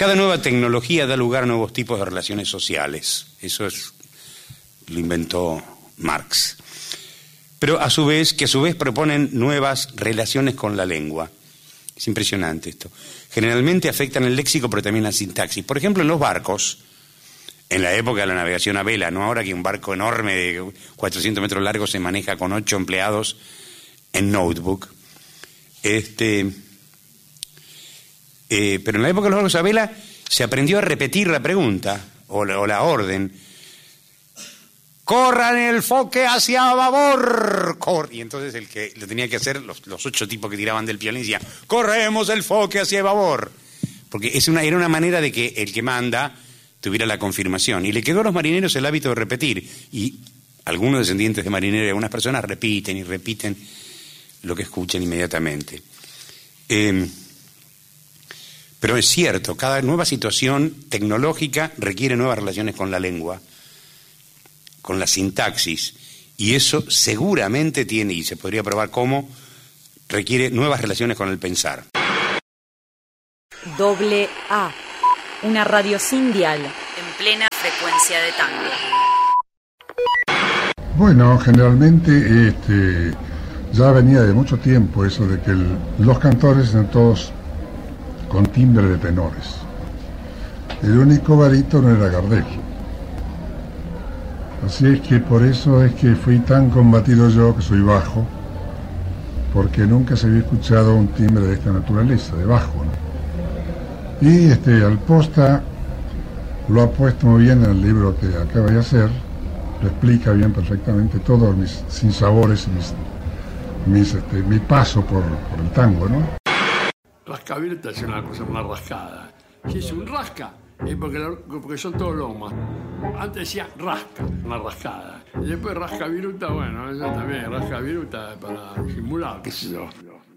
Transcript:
Cada nueva tecnología da lugar a nuevos tipos de relaciones sociales. Eso lo inventó Marx. Pero a su vez proponen nuevas relaciones con la lengua. Es impresionante esto. Generalmente afectan el léxico, pero también la sintaxis. Por ejemplo, en los barcos, en la época de la navegación a vela, no ahora que un barco enorme de 400 metros largo se maneja con 8 empleados en notebook. Pero en la época de los barcos a vela se aprendió a repetir la pregunta o la orden. ¡Corran el foque hacia babor! Y entonces el que lo tenía que hacer, los 8 tipos que tiraban del piolín decían, ¡corremos el foque hacia babor! Porque era una manera de que el que manda tuviera la confirmación. Y le quedó a los marineros el hábito de repetir. Y algunos descendientes de marineros y algunas personas repiten y repiten lo que escuchan inmediatamente. Pero es cierto, cada nueva situación tecnológica requiere nuevas relaciones con la lengua, con la sintaxis, y eso seguramente tiene, y se podría probar cómo, requiere nuevas relaciones con el pensar. AA, una radio sin dial, en plena frecuencia de tango. Bueno, generalmente ya venía de mucho tiempo eso de que los cantores eran todos con timbre de tenores. El único barítono era Gardel. Así es que por eso es que fui tan combatido yo, que soy bajo, porque nunca se había escuchado un timbre de esta naturaleza, de bajo, ¿no? Y Alposta lo ha puesto muy bien en el libro que acaba de hacer, lo explica bien perfectamente todos mis sinsabores y mi paso por el tango, ¿no? Rascaviruta es una cosa más rascada. Si es un rasca, es porque son todos lomas. Antes decía rasca, una rascada. Y después rascaviruta, bueno, eso también, rascaviruta para simular, qué sé yo.